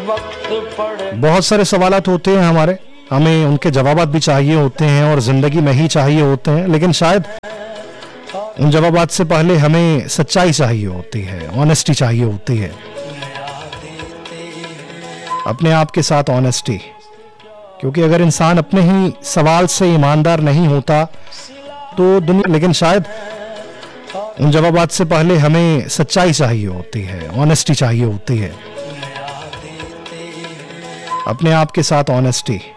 बहुत सारे सवालात होते हैं हमारे, हमें उनके जवाबात भी चाहिए होते हैं और ज़िंदगी में ही चाहिए होते हैं, लेकिन शायद उन जवाबात से पहले हमें सच्चाई चाहिए होती है, ऑनेस्टी चाहिए होती है, अपने आप के साथ ऑनेस्टी। क्योंकि अगर इंसान अपने ही सवाल से ईमानदार नहीं होता तो दुनिया, लेकिन शायद उन जवाबात से पहले हमें सच्चाई चाहिए होती है, ऑनेस्टी चाहिए होती है, अपने आप के साथ ऑनेस्टी।